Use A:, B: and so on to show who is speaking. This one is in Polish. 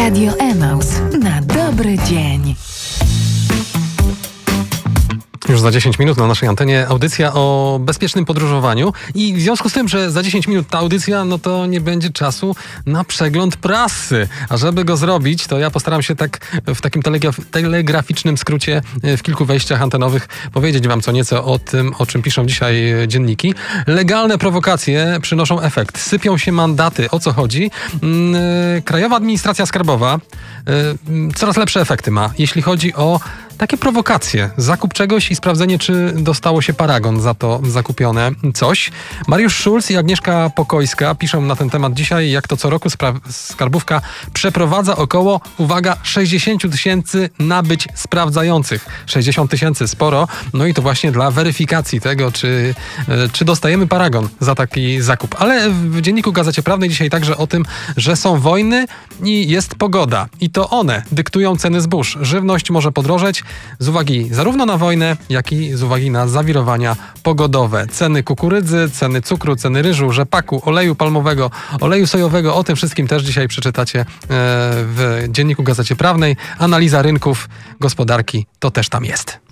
A: Radio Emaus na dobry dzień.
B: Już za 10 minut na naszej antenie audycja o bezpiecznym podróżowaniu i w związku z tym, że za 10 minut ta audycja, no to nie będzie czasu na przegląd prasy. A żeby go zrobić, to ja postaram się tak w takim telegraficznym skrócie w kilku wejściach antenowych powiedzieć wam co nieco o tym, o czym piszą dzisiaj dzienniki. Legalne prowokacje przynoszą efekt. Sypią się mandaty. O co chodzi? Krajowa Administracja Skarbowa coraz lepsze efekty ma, jeśli chodzi o takie prowokacje. Zakup czegoś i sprawdzenie, czy dostało się paragon za to zakupione coś. Mariusz Szulc i Agnieszka Pokojska piszą na ten temat dzisiaj, jak to co roku skarbówka przeprowadza około, uwaga, 60 000 nabyć sprawdzających. 60 000 sporo. No i to właśnie dla weryfikacji tego, czy dostajemy paragon za taki zakup. Ale w Dzienniku Gazecie Prawnej dzisiaj także o tym, że są wojny i jest pogoda. I to one dyktują ceny zbóż. Żywność może podrożeć z uwagi zarówno na wojnę, jak i z uwagi na zawirowania pogodowe. Ceny kukurydzy, ceny cukru, ceny ryżu, rzepaku, oleju palmowego, oleju sojowego. O tym wszystkim też dzisiaj przeczytacie w Dzienniku Gazecie Prawnej. Analiza rynków, gospodarki, to też tam jest.